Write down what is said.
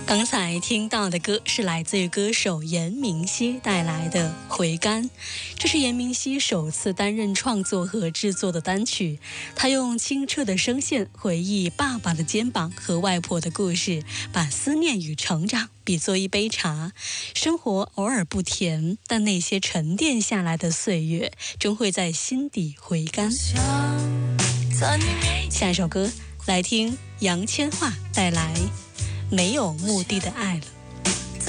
刚才听到的歌是来自于歌手严明熙带来的《回甘》，这是严明熙首次担任创作和制作的单曲。他用清澈的声线回忆爸爸的肩膀和外婆的故事，把思念与成长比作一杯茶。生活偶尔不甜，但那些沉淀下来的岁月终会在心底回甘。下一首歌来听杨千嬅带来没有目的的爱了。